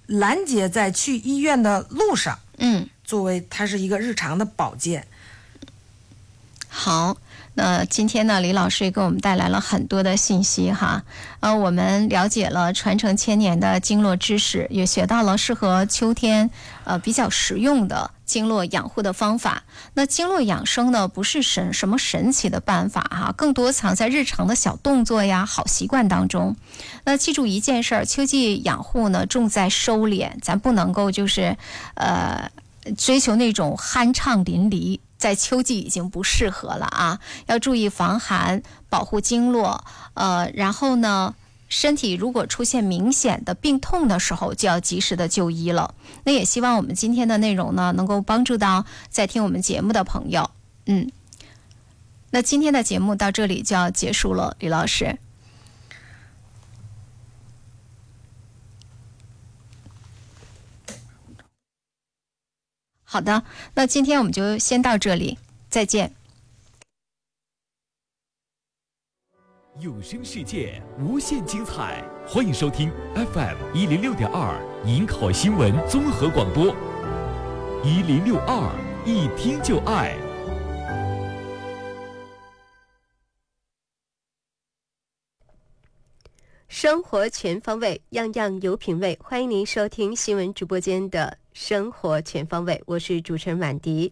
拦截在去医院的路上，作为它是一个日常的保健。 好，那今天呢，李老师也给我们带来了很多的信息哈。我们了解了传承千年的经络知识，也学到了适合秋天比较实用的经络养护的方法。那经络养生呢，不是什么神奇的办法哈，更多藏在日常的小动作呀、好习惯当中。那记住一件事儿，秋季养护呢，重在收敛，咱不能够就是追求那种酣畅淋漓，在秋季已经不适合了啊，要注意防寒，保护经络。然后呢，身体如果出现明显的病痛的时候，就要及时的就医了。那也希望我们今天的内容呢，能够帮助到在听我们节目的朋友。那今天的节目到这里就要结束了，李老师。好的，那今天我们就先到这里，再见。 有声世界无限精彩，欢迎收听 FM106.2营口新闻综合广播，1062一听就爱。 生活全方位，样样有品味。欢迎您收听新闻直播间的生活全方位，我是主持人婉迪。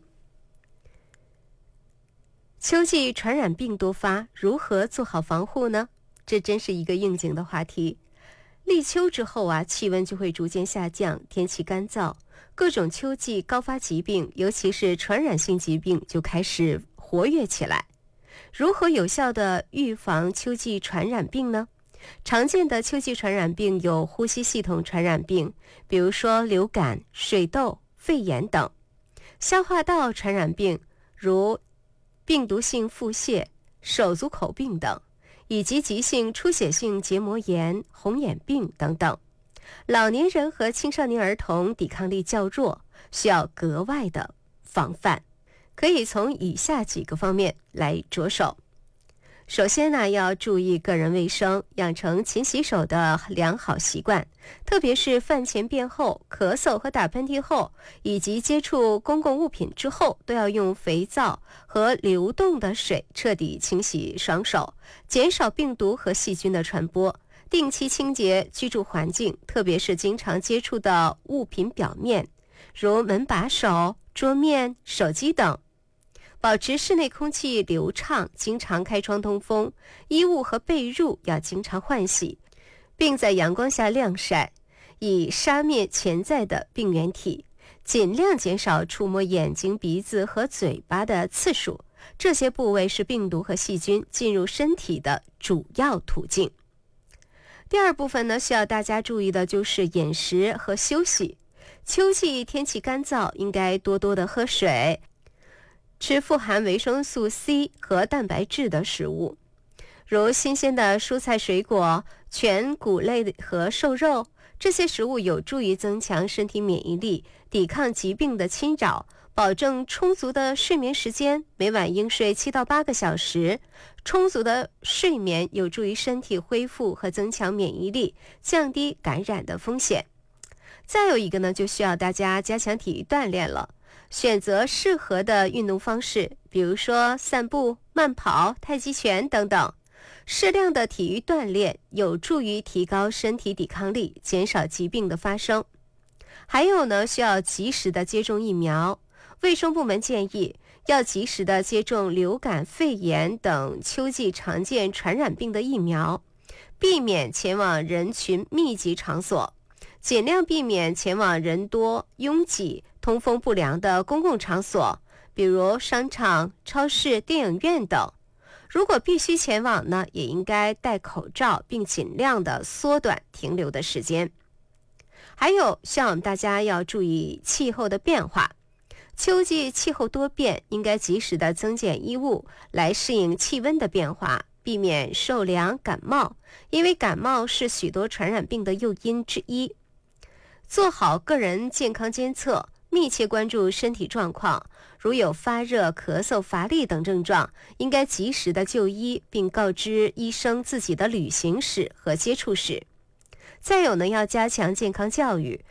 秋季传染病多发，如何做好防护呢？这真是一个应景的话题。立秋之后啊，气温就会逐渐下降，天气干燥，各种秋季高发疾病，尤其是传染性疾病就开始活跃起来。如何有效地预防秋季传染病呢？常见的秋季传染病有呼吸系统传染病，比如说流感、水痘、肺炎等；消化道传染病，如病毒性腹泻、手足口病等，以及急性出血性结膜炎、红眼病等等。老年人和青少年儿童抵抗力较弱，需要格外的防范。可以从以下几个方面来着手。首先呢，要注意个人卫生，养成勤洗手的良好习惯，特别是饭前便后、咳嗽和打喷嚏后，以及接触公共物品之后，都要用肥皂和流动的水彻底清洗双手，减少病毒和细菌的传播。定期清洁居住环境，特别是经常接触的物品表面，如门把手、桌面、手机等。保持室内空气流畅，经常开窗通风，衣物和被褥要经常换洗，并在阳光下晾晒，以杀灭潜在的病原体。尽量减少触摸眼睛、鼻子和嘴巴的次数，这些部位是病毒和细菌进入身体的主要途径。第二部分呢，需要大家注意的就是饮食和休息。秋季天气干燥，应该多多的喝水，吃富含维生素 C 和蛋白质的食物，如新鲜的蔬菜水果、全谷类和瘦肉。这些食物有助于增强身体免疫力，抵抗疾病的侵扰。保证充足的睡眠时间，每晚应睡7到8个小时。充足的睡眠有助于身体恢复和增强免疫力，降低感染的风险。再有一个呢，就需要大家加强体育锻炼了。选择适合的运动方式，比如说散步、慢跑、太极拳等等。适量的体育锻炼有助于提高身体抵抗力，减少疾病的发生。还有呢，需要及时的接种疫苗。卫生部门建议要及时的接种流感、肺炎等秋季常见传染病的疫苗，避免前往人群密集场所，尽量避免前往人多、拥挤、通风不良的公共场所，比如商场、超市、电影院等。如果必须前往呢，也应该戴口罩，并尽量的缩短停留的时间。还有，希望大家要注意气候的变化。秋季气候多变，应该及时的增减衣物，来适应气温的变化，避免受凉感冒，因为感冒是许多传染病的诱因之一。做好个人健康监测，密切关注身体状况，如有发热、咳嗽、乏力等症状，应该及时的就医，并告知医生自己的旅行史和接触史。再有呢，要加强健康教育，